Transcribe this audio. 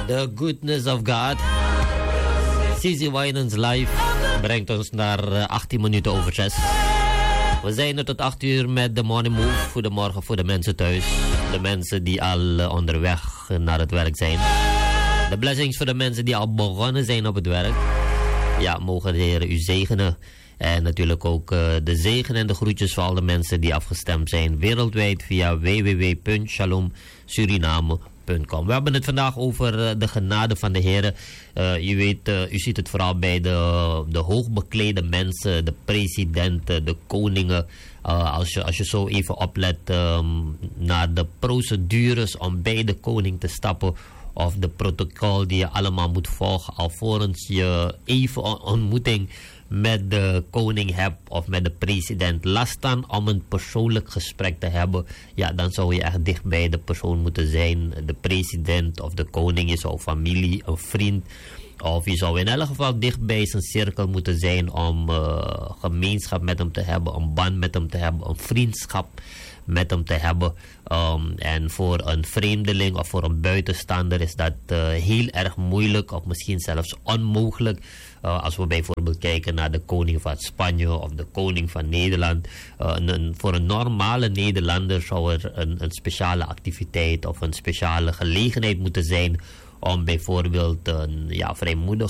The Goodness of God. CeCe Winans live brengt ons naar 18 minuten over 6. We zijn er tot 8 uur met de Morning Move. Goedemorgen voor de mensen thuis. De mensen die al onderweg naar het werk zijn. De blessings voor de mensen die al begonnen zijn op het werk. Ja, mogen de Heer u zegenen. En natuurlijk ook de zegen en de groetjes voor al de mensen die afgestemd zijn wereldwijd via www.shalomsuriname.com. We hebben het vandaag over de genade van de Heer. U weet, u ziet het vooral bij de hoogbeklede mensen, de presidenten, de koningen. Als je zo even oplet naar de procedures om bij de koning te stappen. Of de protocol die je allemaal moet volgen alvorens je even een ontmoeting met de koning hebt of met de president. Laat staan om een persoonlijk gesprek te hebben. Ja, dan zou je echt dicht bij de persoon moeten zijn. De president of de koning is of familie, een vriend. Of je zou in elk geval dicht bij zijn cirkel moeten zijn om gemeenschap met hem te hebben, een band met hem te hebben, een vriendschap met hem te hebben. En voor een vreemdeling of voor een buitenstaander is dat heel erg moeilijk of misschien zelfs onmogelijk. Als we bijvoorbeeld kijken naar de koning van Spanje of de koning van Nederland. Voor een normale Nederlander zou er een speciale activiteit of een speciale gelegenheid moeten zijn om bijvoorbeeld een vrijmoedig